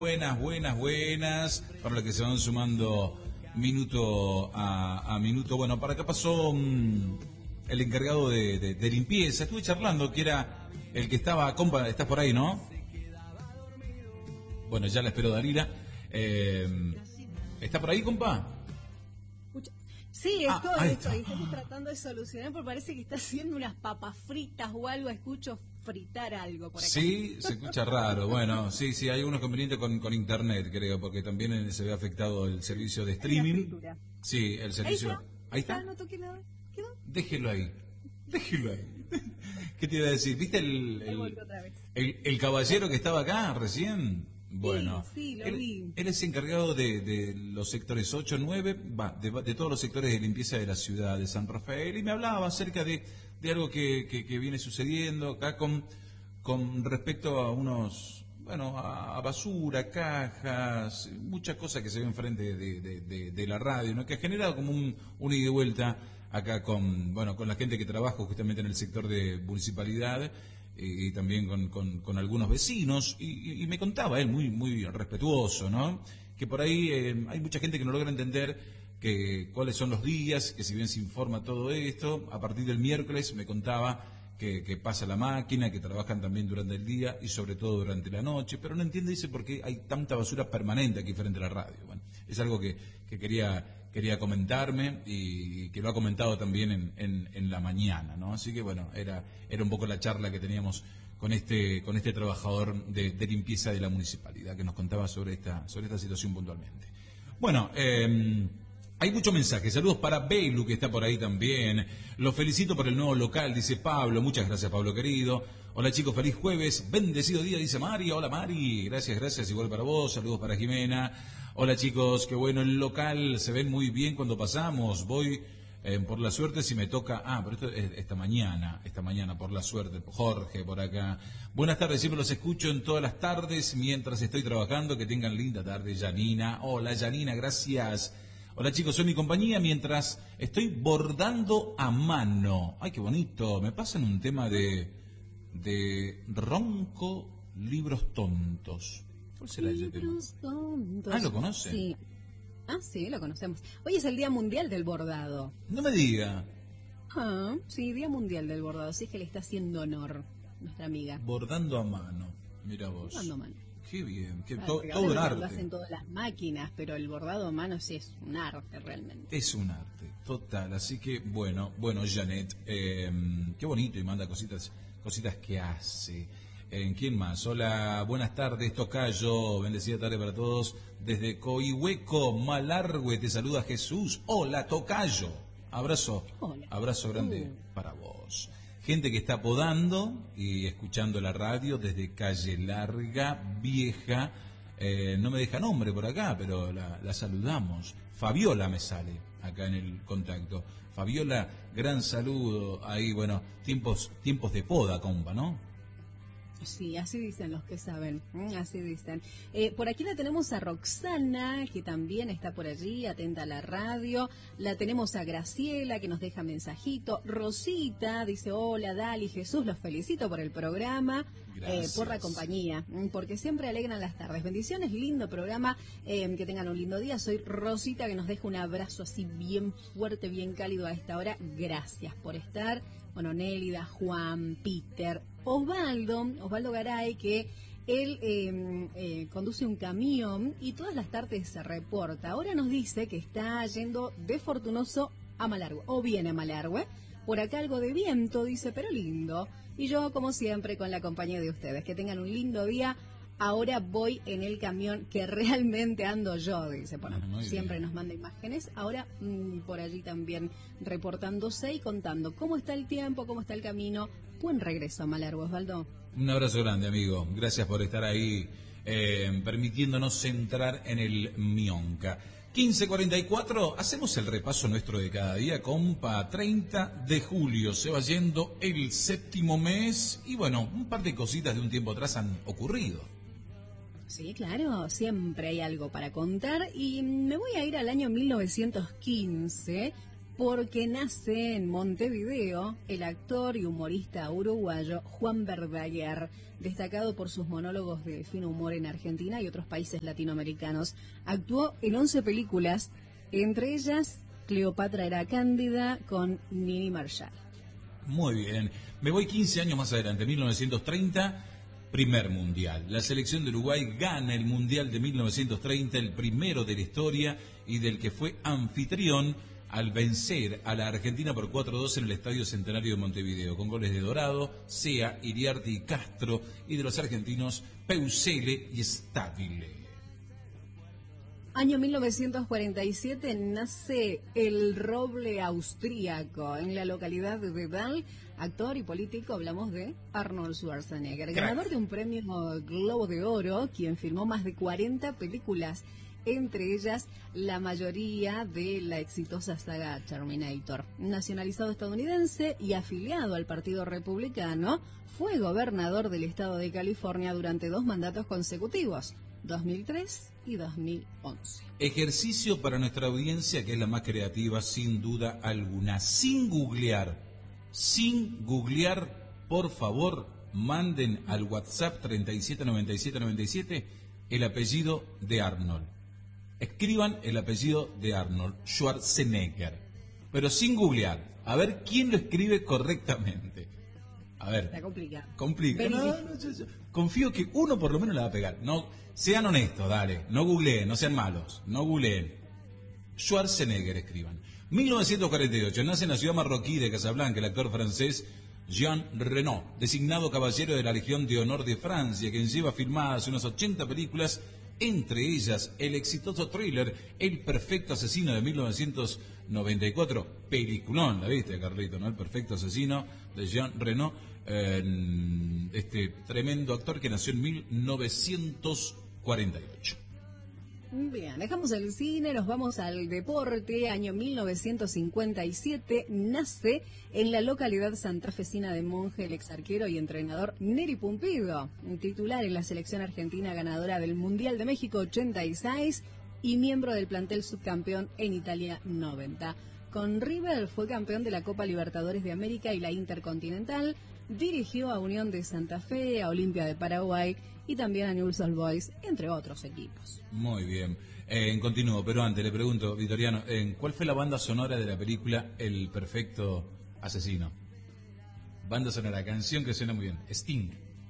Buenas. Para los que se van sumando minuto a minuto. Bueno, para acá pasó el encargado de limpieza. Estuve charlando, que era el que estaba... Compa, estás por ahí, ¿no? Bueno, ya la espero, Dalila. ¿Está por ahí, compa? Sí, estamos tratando de solucionar, porque parece que está haciendo unas papas fritas o algo, escucho fritar algo por acá. Sí, se escucha raro. Bueno, sí, hay unos convenientes con internet, creo, porque también se ve afectado el servicio de streaming. Sí, el servicio. Ahí está. No toqué nada. ¿Quedó? Déjelo ahí. ¿Qué te iba a decir? ¿Viste el caballero que estaba acá recién? Bueno, sí, lo vi. Él es encargado de los sectores 8, 9, de todos los sectores de limpieza de la ciudad de San Rafael, y me hablaba acerca de algo que viene sucediendo acá con respecto a a basura, cajas, muchas cosas que se ven frente de la radio, ¿no? Que ha generado como un ida y vuelta acá con la gente que trabaja justamente en el sector de municipalidad, y también con algunos vecinos, y me contaba él, muy respetuoso, ¿no? Que por ahí hay mucha gente que no logra entender cuáles son los días, que si bien se informa todo esto, a partir del miércoles me contaba que pasa la máquina, que trabajan también durante el día y sobre todo durante la noche, pero no entiende, dice, por qué hay tanta basura permanente aquí frente a la radio. Bueno, es algo que quería comentarme, y que lo ha comentado también en la mañana, ¿no? Así que bueno, era un poco la charla que teníamos con este trabajador de limpieza de la municipalidad, que nos contaba sobre esta situación puntualmente. Bueno, hay muchos mensajes. Saludos para Beilu, que está por ahí también. Los felicito por el nuevo local, dice Pablo. Muchas gracias, Pablo querido. Hola, chicos, feliz jueves. Bendecido día, dice Mari. Hola, Mari. Gracias. Igual para vos. Saludos para Jimena. Hola, chicos. Qué bueno el local. Se ven muy bien cuando pasamos. Voy por la suerte si me toca... pero esto es esta mañana, por la suerte. Jorge, por acá. Buenas tardes. Siempre los escucho en todas las tardes mientras estoy trabajando. Que tengan linda tarde, Janina. Hola, Janina. Gracias. Hola, chicos, soy mi compañía mientras estoy bordando a mano. Ay, qué bonito. Me pasan un tema de Ronco, libros tontos. ¿Cuál será ese tema? Libros tontos. ¿Lo conoce? Sí. Sí, lo conocemos. Hoy es el Día Mundial del Bordado. No me diga. Sí, Día Mundial del Bordado. Así que le está haciendo honor nuestra amiga. Bordando a mano. Mira vos. Bordando a mano. Qué bien, todo un arte. Lo hacen todas las máquinas, pero el bordado a mano sí es un arte realmente. Es un arte, total. Así que, bueno, Janet, qué bonito, y manda cositas que hace. ¿Quién más? Hola, buenas tardes, tocayo, bendecida tarde para todos. Desde Coihueco, Malargüe, te saluda Jesús. Hola, tocayo. Abrazo grande para vos. Gente que está podando y escuchando la radio desde Calle Larga, Vieja. No me deja nombre por acá, pero la saludamos. Fabiola me sale acá en el contacto. Fabiola, gran saludo. Ahí, tiempos de poda, compa, ¿no? Sí, así dicen los que saben, así dicen. Por aquí la tenemos a Roxana, que también está por allí, atenta a la radio. La tenemos a Graciela, que nos deja mensajito. Rosita dice, hola, Dali, Jesús, los felicito por el programa, por la compañía, porque siempre alegran las tardes. Bendiciones, lindo programa, que tengan un lindo día. Soy Rosita, que nos deja un abrazo así bien fuerte, bien cálido a esta hora. Gracias por estar. Bueno, Nélida, Juan, Peter, Osvaldo Garay, que él conduce un camión y todas las tardes se reporta. Ahora nos dice que está yendo de Fortunoso a Malargüe, o viene a Malargüe. Por acá algo de viento, dice, pero lindo. Y yo, como siempre, con la compañía de ustedes. Que tengan un lindo día. Ahora voy en el camión que realmente ando yo, dice. Bueno, siempre nos manda imágenes. Ahora por allí también reportándose y contando cómo está el tiempo, cómo está el camino. Buen regreso a Malargüe, Osvaldo. Un abrazo grande, amigo. Gracias por estar ahí, permitiéndonos entrar en el Mionca. 15:44, hacemos el repaso nuestro de cada día, compa. 30 de julio, se va yendo el séptimo mes y un par de cositas de un tiempo atrás han ocurrido. Sí, claro, siempre hay algo para contar y me voy a ir al año 1915 porque nace en Montevideo el actor y humorista uruguayo Juan Verdaguer, destacado por sus monólogos de fino humor en Argentina y otros países latinoamericanos. Actuó en 11 películas, entre ellas Cleopatra era Cándida con Nini Marshall. Muy bien. Me voy 15 años más adelante, 1930, primer mundial. La selección de Uruguay gana el mundial de 1930, el primero de la historia y del que fue anfitrión, al vencer a la Argentina por 4-2 en el Estadio Centenario de Montevideo, con goles de Dorado, Sea, Iriarte y Castro, y de los argentinos Peusele y Stabile. Año 1947 nace el roble austríaco en la localidad de Dahl. Actor y político, hablamos de Arnold Schwarzenegger, ganador de un premio Globo de Oro, quien filmó más de 40 películas, entre ellas la mayoría de la exitosa saga Terminator. Nacionalizado estadounidense y afiliado al Partido Republicano, fue gobernador del estado de California durante 2 mandatos consecutivos, 2003 y 2011. Ejercicio para nuestra audiencia, que es la más creativa sin duda alguna. Sin googlear, por favor, manden al WhatsApp 379797 el apellido de Arnold. Escriban el apellido de Arnold Schwarzenegger, pero sin googlear, a ver quién lo escribe correctamente. A ver. Está complicado. Complica. No, yo confío que uno por lo menos la va a pegar. No, sean honestos, dale. No googleen, no sean malos. No googleen. Schwarzenegger escriban. 1948, nace en la ciudad marroquí de Casablanca el actor francés Jean Reno, designado caballero de la Legión de Honor de Francia, quien lleva filmadas unas 80 películas, entre ellas el exitoso thriller El Perfecto Asesino de 1994, peliculón, ¿la viste, Carlito, no? El Perfecto Asesino de Jean Reno, este tremendo actor que nació en 1948. Bien, dejamos el cine, nos vamos al deporte. Año 1957, nace en la localidad santafesina de Monje el ex arquero y entrenador Neri Pumpido, titular en la selección argentina ganadora del Mundial de México 86 y miembro del plantel subcampeón en Italia 90. Con River fue campeón de la Copa Libertadores de América y la Intercontinental, dirigió a Unión de Santa Fe, a Olimpia de Paraguay y también a Newell's Old Boys, entre otros equipos. Muy bien. Continúo, pero antes le pregunto, Vitoriano, ¿cuál fue la banda sonora de la película El Perfecto Asesino? Banda sonora, canción que suena muy bien. Sting.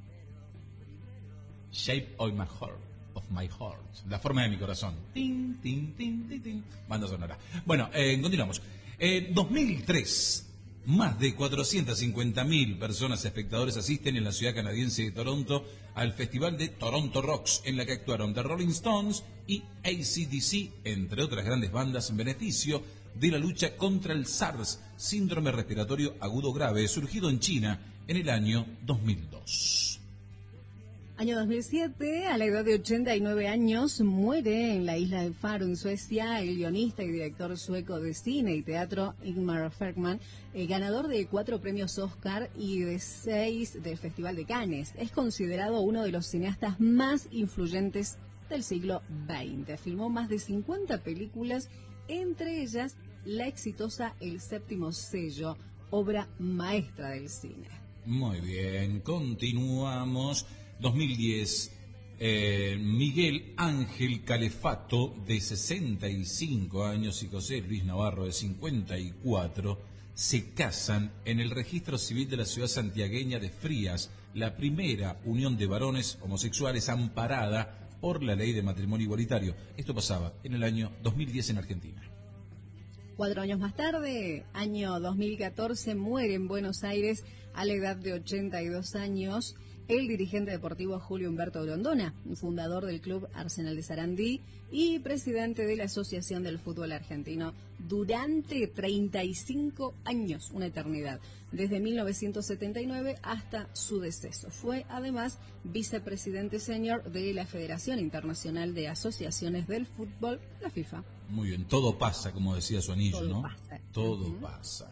Shape of my heart. La forma de mi corazón. Tin, tin, tin, tin, tin. Banda sonora. Bueno, continuamos. 2003. Más de 450.000 personas espectadores asisten en la ciudad canadiense de Toronto al Festival de Toronto Rocks, en la que actuaron The Rolling Stones y AC/DC, entre otras grandes bandas, en beneficio de la lucha contra el SARS, síndrome respiratorio agudo grave, surgido en China en el año 2002. Año 2007, a la edad de 89 años, muere en la isla de Faro, en Suecia, el guionista y director sueco de cine y teatro Ingmar Bergman, ganador de 4 premios Oscar y de 6 del Festival de Cannes. Es considerado uno de los cineastas más influyentes del siglo XX. Filmó más de 50 películas, entre ellas la exitosa El Séptimo Sello, obra maestra del cine. Muy bien, continuamos. 2010, Miguel Ángel Calefato, de 65 años, y José Luis Navarro, de 54, se casan en el registro civil de la ciudad santiagueña de Frías, la primera unión de varones homosexuales amparada por la ley de matrimonio igualitario. Esto pasaba en el año 2010 en Argentina. 4 años más tarde, año 2014, muere en Buenos Aires a la edad de 82 años el dirigente deportivo Julio Humberto Grondona, fundador del club Arsenal de Sarandí y presidente de la Asociación del Fútbol Argentino durante 35 años, una eternidad, desde 1979 hasta su deceso. Fue además vicepresidente senior de la Federación Internacional de Asociaciones del Fútbol, la FIFA. Muy bien, todo pasa, como decía su anillo, todo ¿no? Pasa. Todo pasa.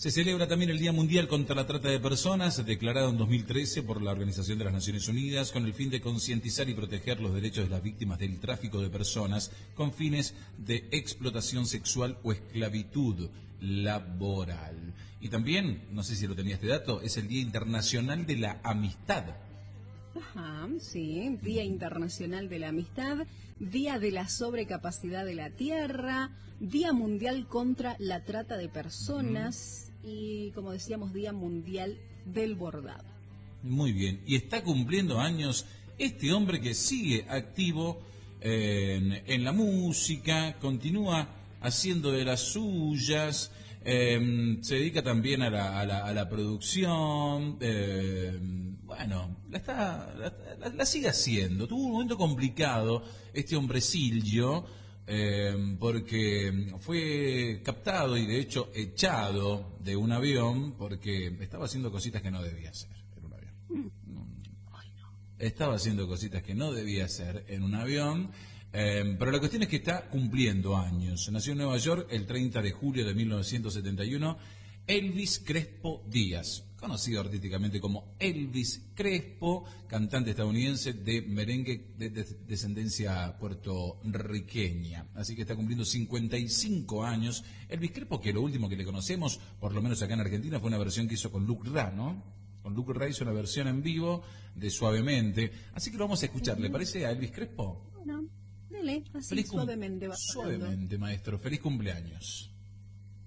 Se celebra también el Día Mundial contra la Trata de Personas, declarado en 2013 por la Organización de las Naciones Unidas, con el fin de concientizar y proteger los derechos de las víctimas del tráfico de personas con fines de explotación sexual o esclavitud laboral. Y también, no sé si lo tenía este dato, es el Día Internacional de la Amistad. Ajá, sí, Día Internacional de la Amistad, Día de la Sobrecapacidad de la Tierra, Día Mundial contra la Trata de Personas y, como decíamos, Día Mundial del Bordado. Muy bien, y está cumpliendo años este hombre que sigue activo en la música, continúa haciendo de las suyas, se dedica también a la producción, bueno, la sigue haciendo. Tuvo un momento complicado este hombre Silvio, porque fue captado y de hecho echado de un avión porque estaba haciendo cositas que no debía hacer en un avión. Estaba haciendo cositas que no debía hacer en un avión. Pero la cuestión es que está cumpliendo años. Nació en Nueva York el 30 de julio de 1971 Elvis Crespo Díaz, conocido artísticamente como Elvis Crespo, cantante estadounidense de merengue de descendencia puertorriqueña. Así que está cumpliendo 55 años. Elvis Crespo, que lo último que le conocemos, por lo menos acá en Argentina, fue una versión que hizo con Luke Ra, ¿no? Con Luke Ra hizo una versión en vivo de Suavemente. Así que lo vamos a escuchar. ¿Le parece a Elvis Crespo? Bueno, dale, así suavemente va. Suavemente, maestro. Feliz cumpleaños.